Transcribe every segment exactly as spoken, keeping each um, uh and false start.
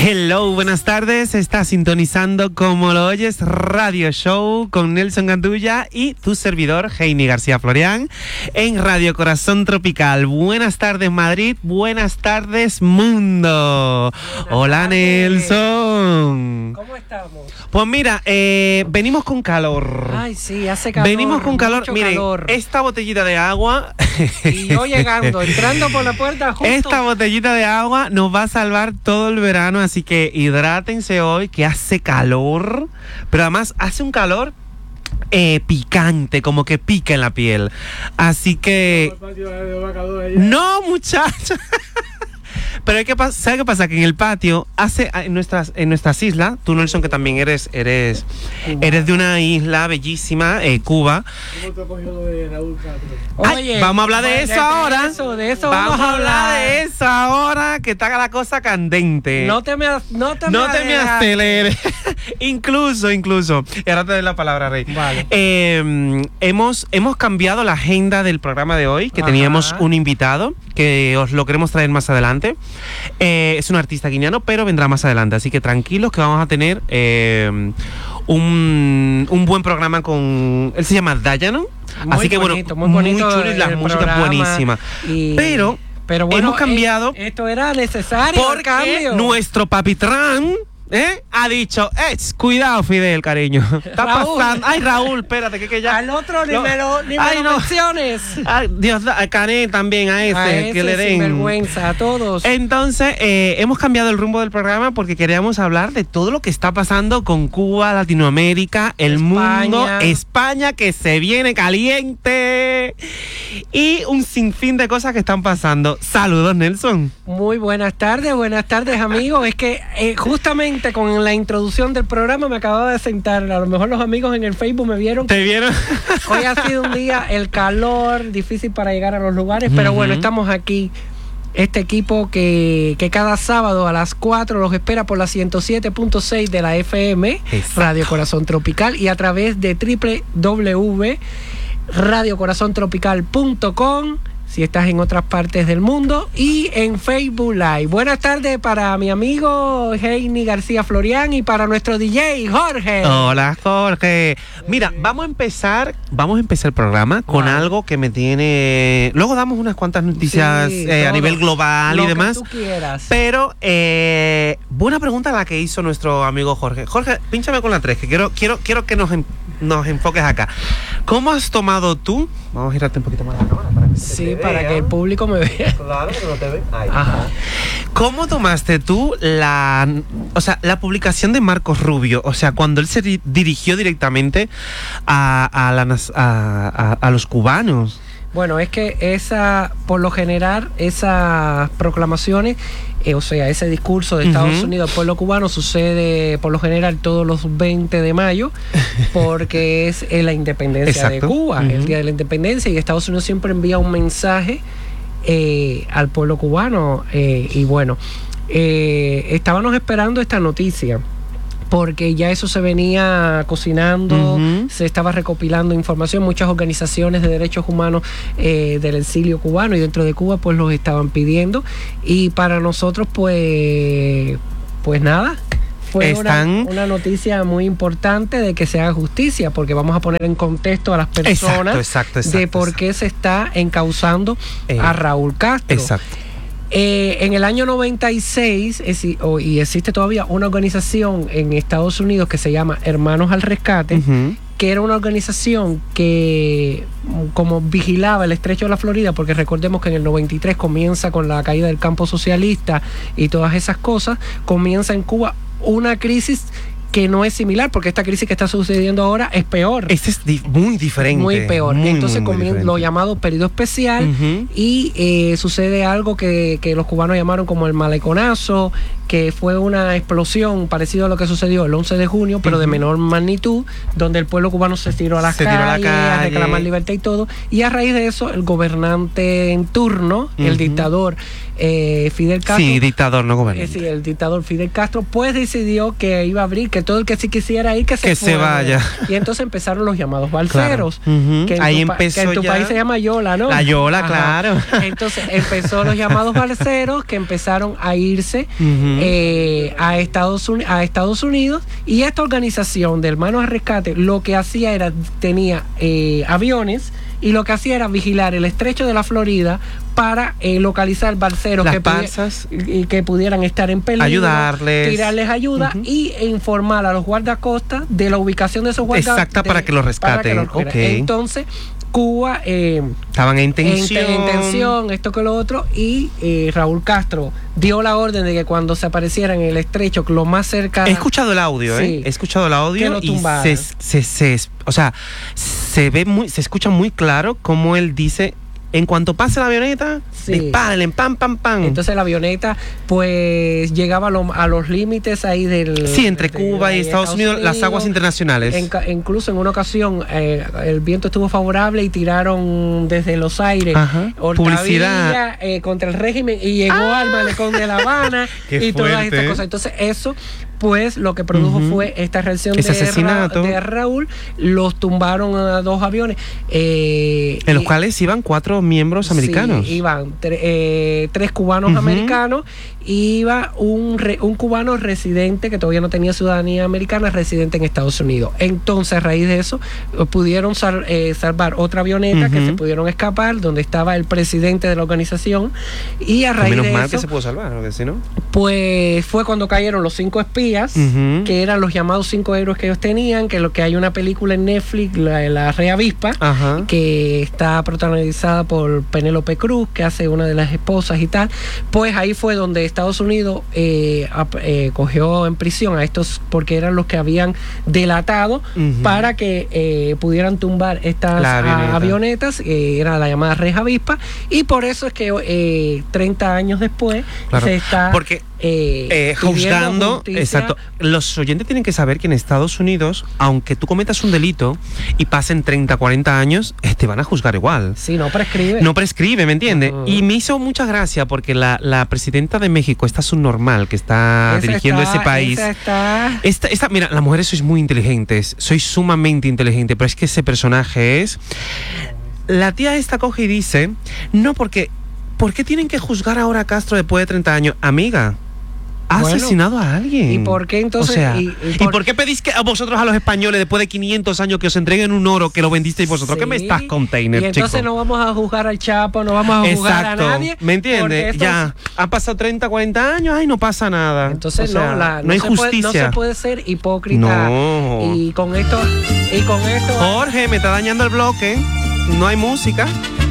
Hello, buenas tardes. Estás sintonizando Como lo oyes, Radio Show con Nelson Gandulla y tu servidor, Heini García Florián, en Radio Corazón Tropical. Buenas tardes, Madrid. Buenas tardes, mundo. Buenas Hola, tardes. Nelson. ¿Cómo estamos? Pues mira, eh, venimos con calor. Ay, sí, hace calor. Venimos con calor. Miren, calor. esta botellita de agua. Y yo llegando, entrando por la puerta justo. Esta botellita de agua nos va a salvar todo el verano, así que hidrátense hoy, que hace calor, pero además hace un calor eh, picante, como que pica en la piel. Así que... No, muchachos. Pero hay que ¿sabes qué pasa? Que en el patio hace en nuestras en nuestras islas, tú Nelson, que también eres eres eres de una isla bellísima, eh, Cuba. ¿Cómo te cogió lo de Raúl Castro? Oye, vamos a hablar de pues, eso de ahora. Eso, de eso vamos, vamos a hablar. hablar de eso ahora, que está la cosa candente. No te me no te no me, te me aceleres. incluso, incluso. Y ahora te doy la palabra, Rey. Vale. Eh, hemos hemos cambiado la agenda del programa de hoy, que Ajá. teníamos un invitado que os lo queremos traer más adelante. Eh, es un artista guineano, pero vendrá más adelante, así que tranquilos que vamos a tener eh, un, un buen programa con... Él se llama Dayano, muy así que bonito, bueno, muy bonito, muy chulo y la música es buenísima. Y... Pero, pero bueno, hemos cambiado... Eh, esto era necesario, porque el cambio. Nuestro papitrán... ¿Eh? Ha dicho, eh, cuidado, Fidel, cariño. Está Raúl. pasando. Ay, Raúl, espérate, que, que ya. Al otro ni no. me lo, ni Ay, me lo no. menciones. Ay, Dios, a Canet también, a ese, A ese que le den. sinvergüenza, a todos. Entonces, eh, hemos cambiado el rumbo del programa porque queríamos hablar de todo lo que está pasando con Cuba, Latinoamérica, el España. mundo, España, que se viene caliente. Y un sinfín de cosas que están pasando. Saludos, Nelson. Muy buenas tardes, buenas tardes, amigos. Es que eh, justamente con la introducción del programa me acababa de sentar. A lo mejor los amigos en el Facebook me vieron. ¿Te vieron? Hoy ha sido un día, el calor, difícil para llegar a los lugares, pero uh-huh. bueno, estamos aquí. Este equipo que, que cada sábado a las cuatro los espera por la ciento siete punto seis de la F M, Exacto. Radio Corazón Tropical, y a través de doble u doble u doble u punto radio corazón tropical punto com si estás en otras partes del mundo, y en Facebook Live. Buenas tardes para mi amigo Heini García Florián y para nuestro D J Jorge. Hola, Jorge. Mira, vamos a empezar, vamos a empezar el programa con wow. algo que me tiene... Luego damos unas cuantas noticias sí, eh, a nivel global y demás. Lo que tú quieras. Pero, eh, buena pregunta la que hizo nuestro amigo Jorge. Jorge, pínchame con la tres, que quiero, quiero, quiero que nos, nos enfoques acá. ¿Cómo has tomado tú? Vamos a girarte un poquito más la cámara para que sí, te para vea. que el público me vea. Claro, que no te ve. Ahí. Ajá. ¿Cómo tomaste tú la, o sea, la publicación de Marcos Rubio? O sea, cuando él se di- dirigió directamente a, a, la, a, a, a los cubanos. Bueno, es que esa, por lo general, esas proclamaciones, eh, o sea, ese discurso de Estados uh-huh. Unidos al pueblo cubano sucede por lo general todos los veinte de mayo, porque es eh, la independencia Exacto. de Cuba, uh-huh. el día de la independencia, y Estados Unidos siempre envía un mensaje eh, al pueblo cubano, eh, y bueno, eh, estábamos esperando esta noticia, porque ya eso se venía cocinando, uh-huh. se estaba recopilando información, muchas organizaciones de derechos humanos eh, del exilio cubano y dentro de Cuba pues los estaban pidiendo, y para nosotros pues pues nada, fue Están... una, una noticia muy importante de que se haga justicia, porque vamos a poner en contexto a las personas exacto, exacto, exacto, de por qué se está encausando eh, a Raúl Castro. Exacto. Eh, en el año noventa y seis, es, oh, y existe todavía una organización en Estados Unidos que se llama Hermanos al Rescate, uh-huh. que era una organización que como vigilaba el estrecho de la Florida, porque recordemos que en el noventa y tres comienza con la caída del campo socialista y todas esas cosas, comienza en Cuba una crisis que no es similar, porque esta crisis que está sucediendo ahora es peor. Este es di- muy diferente. Muy peor. Muy, Entonces muy, muy comienza lo llamado periodo especial uh-huh. y eh, sucede algo que, que los cubanos llamaron como el maleconazo, que fue una explosión parecido a lo que sucedió el once de junio, pero uh-huh. de menor magnitud, donde el pueblo cubano se tiró a las se calles tiró a, la calle. a reclamar libertad y todo, y a raíz de eso el gobernante en turno, uh-huh. el dictador eh, Fidel Castro, sí, dictador, no gobernante, eh, sí, el dictador Fidel Castro, pues decidió que iba a abrir, que todo el que sí quisiera ir, que se, que se vaya. Y entonces empezaron los llamados balseros, claro. uh-huh. que en ahí tu, empezó que en tu ya... país se llama Yola, ¿no? La Yola, Ajá. claro. Entonces empezó los llamados balseros que empezaron a irse uh-huh. eh, a, Estados Uni- a Estados Unidos, y esta organización de Hermanos al Rescate lo que hacía era, tenía eh, aviones, y lo que hacía era vigilar el estrecho de la Florida para eh, localizar balseros Las que, balsas, pudi- que pudieran estar en peligro, ayudarles, tirarles ayuda, uh-huh. y informar a los guardacostas de la ubicación de esos guardacostas. Exacta, para que los rescaten. Los okay. Entonces, Cuba eh, estaban en tensión. En, en tensión, esto que lo otro, y eh, Raúl Castro dio la orden de que cuando se apareciera en el estrecho, lo más cerca. He escuchado el audio, sí, ¿eh? He escuchado el audio y se, se, se, o sea, se ve muy, se escucha muy claro cómo él dice. En cuanto pase la avioneta, sí. disparen, pam, pam, pam. Entonces la avioneta, pues, llegaba a, lo, a los límites ahí del... Sí, entre de, Cuba de, y Estados, Estados Unidos, Unidos, las aguas internacionales. En, incluso en una ocasión, eh, el viento estuvo favorable y tiraron desde los aires publicidad eh, contra el régimen, y llegó ¡ah! Al malecón de La Habana y todas estas cosas. Entonces eso... pues lo que produjo uh-huh. fue esta reacción de, Ra- de Raúl. Los tumbaron a dos aviones. Eh, en los y, cuales iban cuatro miembros americanos. Sí, iban tre- eh, tres cubanos uh-huh. americanos. Iba un, re- un cubano residente que todavía no tenía ciudadanía americana, residente en Estados Unidos. Entonces, a raíz de eso, pudieron sal- eh, salvar otra avioneta uh-huh. que se pudieron escapar, donde estaba el presidente de la organización. Y a raíz menos de mal eso, que se pudo salvar, porque si no... pues fue cuando cayeron los cinco espías, uh-huh. que eran los llamados cinco héroes que ellos tenían, que lo que hay una película en Netflix, la, la Rey Avispa, uh-huh. que está protagonizada por Penélope Cruz, que hace una de las esposas y tal. Pues ahí fue donde Estados Unidos eh, eh, cogió en prisión a estos, porque eran los que habían delatado uh-huh. para que eh, pudieran tumbar estas avioneta. avionetas, eh, era la llamada Rey Avispa, y por eso es que eh, treinta años después claro. se está... Porque Eh, eh, juzgando, exacto. Los oyentes tienen que saber que en Estados Unidos, aunque tú cometas un delito y pasen treinta, cuarenta años, eh, te van a juzgar igual. Sí, no prescribe. No prescribe, ¿me entiendes? Uh-huh. Y me hizo mucha gracia porque la, la presidenta de México, esta subnormal que está esa dirigiendo está, ese país. Esa está... Esta, esta, mira, las mujeres sois muy inteligentes, sois sumamente inteligentes, pero es que ese personaje es... La tía esta coge y dice, no, porque, ¿por qué tienen que juzgar ahora a Castro después de treinta años? Amiga, ha bueno, asesinado a alguien. ¿Y por qué entonces? O sea, ¿y, y, por... ¿y por qué pedís que a vosotros, a los españoles, después de quinientos años, que os entreguen un oro que lo vendisteis vosotros? Sí. ¿Qué me estás, container, Y entonces chico? No vamos a juzgar al Chapo, no vamos a juzgar Exacto. a nadie. ¿Me entiendes? Ya, es... han pasado treinta, cuarenta años, ay, no pasa nada. Entonces o sea, no, la, no, no hay justicia. justicia. No se puede ser hipócrita. No. Y con esto, y con esto... Jorge, me está dañando el bloque. No hay música.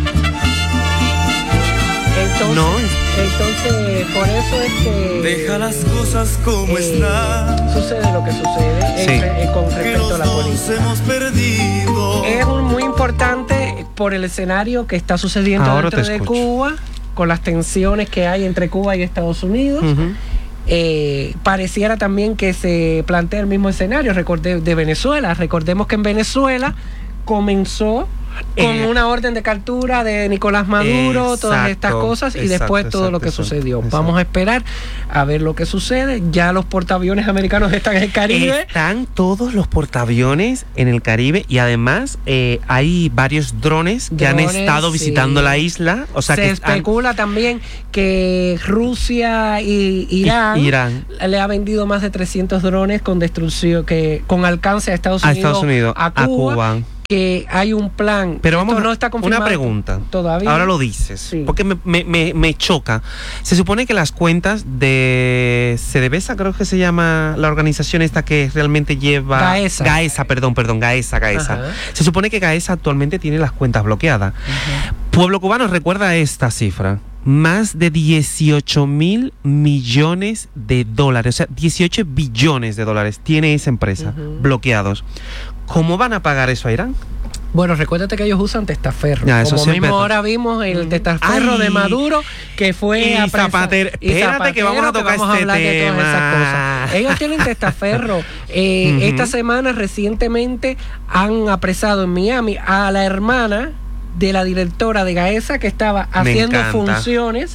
Entonces, no. entonces, por eso es que... Deja las cosas como eh, están. Sucede lo que sucede sí. en, en, con respecto a la política. Hemos perdido. Es un, muy importante por el escenario que está sucediendo Ahora dentro de Cuba, con las tensiones que hay entre Cuba y Estados Unidos. Uh-huh. Eh, pareciera también que se plantea el mismo escenario recordé, de Venezuela. Recordemos que en Venezuela comenzó con eh, una orden de captura de Nicolás Maduro, exacto, todas estas cosas, y exacto, después todo exacto, lo que exacto, sucedió. Exacto. Vamos a esperar a ver lo que sucede. Ya los portaaviones americanos están en el Caribe. Están todos los portaaviones en el Caribe, y además eh, hay varios drones que drones, han estado visitando sí. la isla. O sea, se que especula han... también que Rusia y Irán, y Irán le ha vendido más de trescientos drones con destrucción, que con alcance a Estados Unidos, a, Estados Unidos, a Cuba. A Cuba. Que hay un plan, pero vamos esto no está confirmado. Una pregunta, todavía. Ahora lo dices, sí. porque me, me, me, me choca. Se supone que las cuentas de CDVSA, creo que se llama la organización esta que realmente lleva... Gaesa. Gaesa, perdón, perdón, Gaesa, Gaesa. Ajá. Se supone que Gaesa actualmente tiene las cuentas bloqueadas. Ajá. Pueblo Cubano recuerda esta cifra. Más de dieciocho mil millones de dólares, o sea, dieciocho billones de dólares tiene esa empresa uh-huh. bloqueados. ¿Cómo van a pagar eso a Irán? Bueno, recuérdate que ellos usan testaferro. Ya, eso Como sí mismo es ahora vimos el testaferro Ay, de Maduro, que fue y a Zapatero. Y Espérate Zapatero, que vamos a tocar vamos este a hablar tema. de todas esas cosas. Ellos tienen testaferro. Eh, uh-huh. Esta semana recientemente han apresado en Miami a la hermana de la directora de Gaesa, que estaba haciendo funciones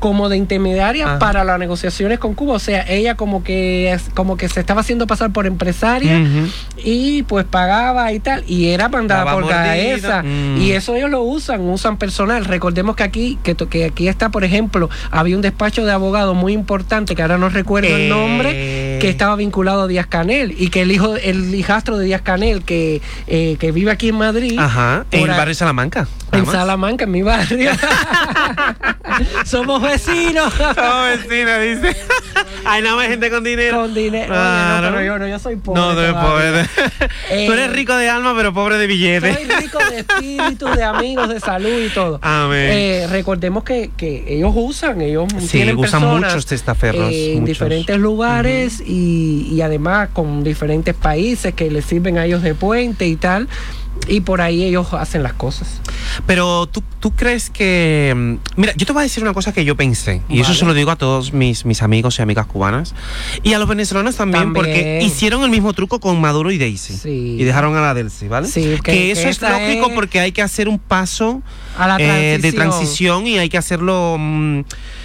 como de intermediaria Ajá. para las negociaciones con Cuba. O sea, ella como que como que se estaba haciendo pasar por empresaria Ujú. y pues pagaba y tal, y era mandada Daba por mordida. Gaesa. Mm. Y eso ellos lo usan, usan personal. Recordemos que aquí, que, to- que aquí está, por ejemplo, había un despacho de abogados muy importante, que ahora no recuerdo Eh. el nombre, que estaba vinculado a Díaz Canel, y que el hijo, el hijastro de Díaz Canel, que, eh, que vive aquí en Madrid, Ajá, en por el a- barrio Salamanca. en además. Salamanca, en mi barrio. Somos vecinos. Oh, vecina, dice. Ay, nada más gente con dinero. Con dinero. Oye, Claro. no, pero yo no, yo soy pobre. No, tú eres todavía. pobre. Eh, Tú eres rico de alma, pero pobre de billetes. Soy rico de espíritu, de amigos, de salud y todo. Amén. Eh, recordemos que, que ellos usan, ellos Sí, tienen usan personas, muchos testaferros, eh, en muchos. diferentes lugares y, y además con diferentes países que les sirven a ellos de puente y tal. Y por ahí ellos hacen las cosas. Pero tú, tú crees que... mm, Mira, yo te voy a decir una cosa que yo pensé. Y eso Vale. se lo digo a todos mis, mis amigos y amigas cubanas. Y a los venezolanos también, También. porque hicieron el mismo truco con Maduro y Daisy. Sí. Y dejaron a la Delcy, ¿vale? Sí, que, que- eso que es esa lógico es- porque hay que hacer un paso A la eh, de transición. transición y hay que hacerlo... mm,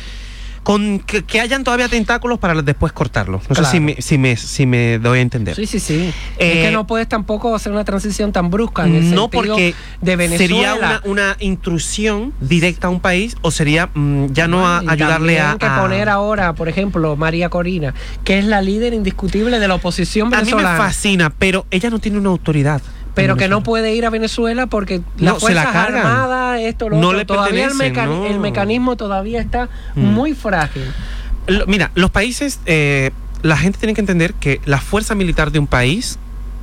con que, que hayan todavía tentáculos para después cortarlo. No Claro. sé si me, si, me, si me doy a entender. Sí, sí, sí. Eh, es que no puedes tampoco hacer una transición tan brusca en el No, sentido porque de Venezuela. sería una, una intrusión directa a un país o sería mm, ya no a, Y ayudarle a, también que a- poner ahora, por ejemplo, María Corina, que es la líder indiscutible de la oposición A mí me venezolana, fascina, pero ella no tiene una autoridad. pero que no Venezuela. puede ir a Venezuela porque No, las se la fuerzas cargan. armadas, esto, lo No otro, le todavía el, pertenecen, mecani- no. el mecanismo todavía está Mm. muy frágil. Lo- Mira, los países, eh, la gente tiene que entender que la fuerza militar de un país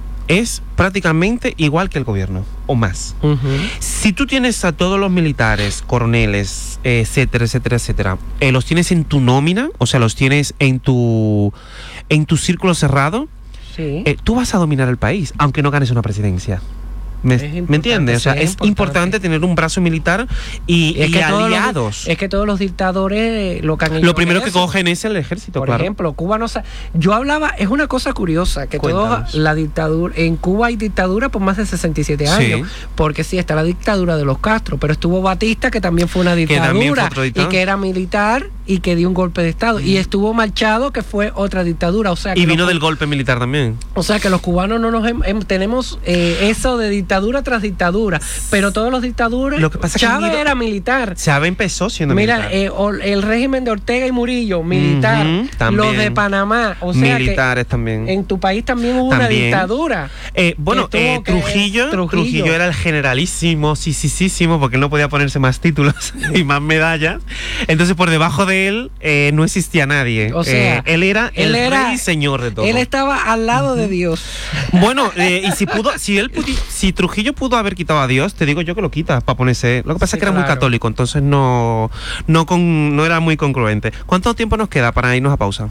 es prácticamente igual que el gobierno, o más. Si tú tienes a todos los militares, coroneles, eh, etcétera, etcétera, etcétera, eh, los tienes en tu nómina, o sea, los tienes en tu, en tu círculo cerrado, Sí. eh, tú vas a dominar el país, aunque no ganes una presidencia. ¿Me, Es ¿me importante, entiendes? O sea, sí, es es importante. importante tener un brazo militar y, Y es y que todos los- aliados. es que todos los dictadores eh, lo que han hecho Lo primero es que eso. cogen es el ejército, Por claro. ejemplo, Cuba no sa- yo hablaba, es una cosa curiosa, que todos, Cuéntanos. la dictadura, en Cuba hay dictadura por más de sesenta y siete Sí. años, porque sí, está la dictadura de los Castro, pero estuvo Batista, que también fue una también fue dictadura, otro y dictador. que era militar, y que dio un golpe de Estado, y estuvo Machado, que fue otra dictadura, o sea que Y vino los, del golpe militar también. o sea que los cubanos no nos hem- hem- tenemos eh, eso de dictadura tras dictadura, pero todos los dictaduras, Lo que pasa es que han Chávez ido- era militar. Chávez empezó siendo Mira, militar. eh, o- el régimen de Ortega y Murillo, militar. Ujú, también. Los de Panamá, o sea Militares también. que en tu país también hubo una También. dictadura. Eh, bueno, que tuvo eh, que- Trujillo, Trujillo. Trujillo era el generalísimo, sí, sí, sí, sí, porque él no podía ponerse más títulos y más medallas. Entonces, por debajo de él eh, no existía nadie. O sea, Eh, él era él el era- rey y señor de todo. Él estaba al lado de Dios. Bueno, eh, y si pudo, si él pudi- si Trujillo pudo haber quitado a Dios, te digo yo que lo quita para ponerse. Lo que pasa Sí, es que era muy claro. católico, entonces no, no con, no era muy congruente. ¿Cuánto tiempo nos queda para irnos a pausa?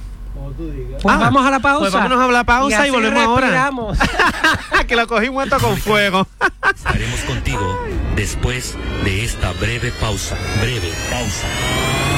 Pues Ah, vamos a la pausa. pues vámonos a la pausa y así volvemos ahora. respiramos. Que lo cogimos esto con fuego. Estaremos contigo después de esta breve pausa. Breve pausa.